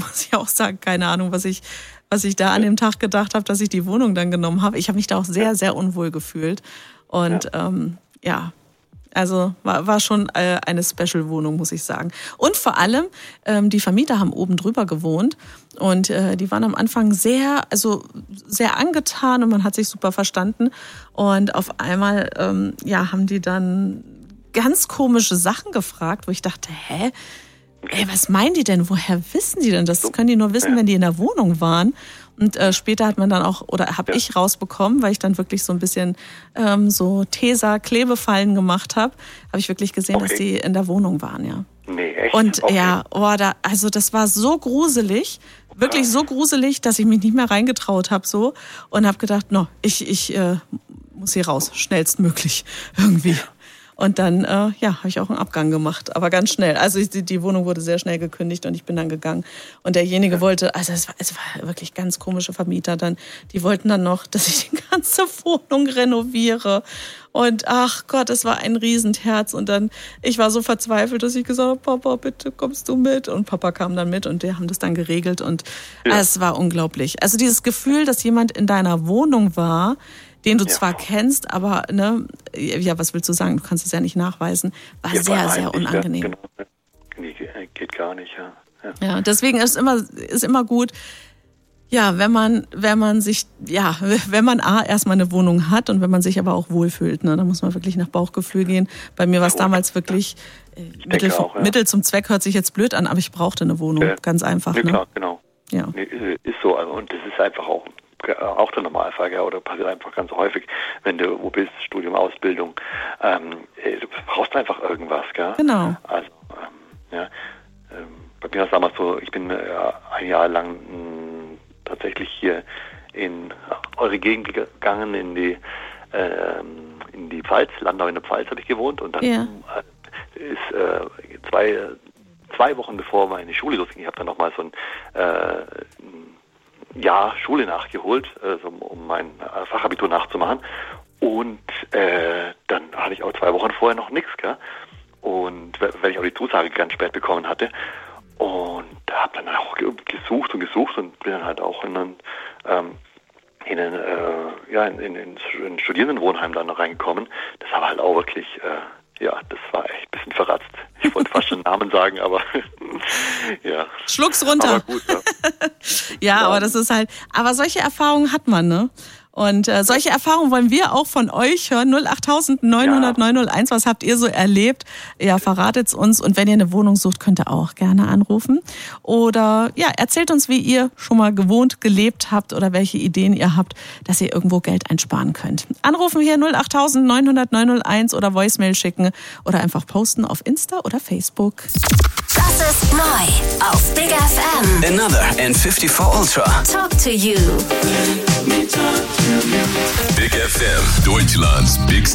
muss ich auch sagen, keine Ahnung, was ich da an dem Tag gedacht habe, dass ich die Wohnung dann genommen habe. Ich habe mich da auch sehr, sehr unwohl gefühlt. Und also war schon eine Special-Wohnung, muss ich sagen. Und vor allem, die Vermieter haben oben drüber gewohnt und die waren am Anfang sehr angetan und man hat sich super verstanden. Und auf einmal haben die dann ganz komische Sachen gefragt, wo ich dachte, was meinen die denn? Woher wissen die denn das? Das können die nur wissen, wenn die in der Wohnung waren. Und später hat man dann auch, oder habe ich rausbekommen, weil ich dann wirklich so ein bisschen so Tesa-Klebefallen gemacht habe, habe ich wirklich gesehen, dass die in der Wohnung waren, ja. Nee, echt? Und also das war so gruselig, wirklich so gruselig, dass ich mich nicht mehr reingetraut habe so und habe gedacht, ich muss hier raus, schnellstmöglich irgendwie. Und dann, habe ich auch einen Abgang gemacht, aber ganz schnell. Also die Wohnung wurde sehr schnell gekündigt und ich bin dann gegangen. Und derjenige wollte, also es war wirklich ganz komische Vermieter dann, die wollten dann noch, dass ich die ganze Wohnung renoviere. Und ach Gott, es war ein Riesenherz. Und dann, ich war so verzweifelt, dass ich gesagt habe, Papa, bitte kommst du mit. Und Papa kam dann mit und die haben das dann geregelt. Und es war unglaublich. Also dieses Gefühl, dass jemand in deiner Wohnung war, den du zwar kennst, aber was willst du sagen? Du kannst es ja nicht nachweisen. War sehr, sehr unangenehm. Ja, genau. Geht gar nicht, Ja, deswegen ist immer gut, wenn man erstmal eine Wohnung hat und wenn man sich aber auch wohlfühlt, ne, da muss man wirklich nach Bauchgefühl gehen. Bei mir war es damals wirklich Mittel zum Zweck, hört sich jetzt blöd an, aber ich brauchte eine Wohnung, ganz einfach. Ja, klar, genau. Ja. Nee, ist so, also, und das ist einfach auch der Normalfall, oder passiert einfach ganz häufig, wenn du wo bist, Studium, Ausbildung, du brauchst einfach irgendwas, gell? Genau. Also, bei mir war es damals so, ich bin ein Jahr lang tatsächlich hier in eure Gegend gegangen, in die Pfalz, Landau in der Pfalz habe ich gewohnt und dann ist zwei Wochen bevor meine Schule losging, ich habe dann nochmal so ein Schule nachgeholt, um mein Fachabitur nachzumachen. Und dann hatte ich auch 2 Wochen vorher noch nichts, gell? Und weil ich auch die Zusage ganz spät bekommen hatte. Und habe dann auch gesucht und bin dann halt auch in ein Studierendenwohnheim dann reingekommen. Das war halt auch wirklich, das war echt ein bisschen verratzt. Ich wollte fast schon Namen sagen, aber ja. Schluck's runter. Aber gut, aber das ist halt, aber solche Erfahrungen hat man, ne? Und solche Erfahrungen wollen wir auch von euch hören. 08000 900 901. Was habt ihr so erlebt? Ja, verratet's uns. Und wenn ihr eine Wohnung sucht, könnt ihr auch gerne anrufen. Oder erzählt uns, wie ihr schon mal gewohnt, gelebt habt oder welche Ideen ihr habt, dass ihr irgendwo Geld einsparen könnt. Anrufen hier 08000 900 901 oder Voicemail schicken oder einfach posten auf Insta oder Facebook. Das ist neu auf Big FM. Another N54 Ultra. Talk to you. Big FM, Deutschlands Big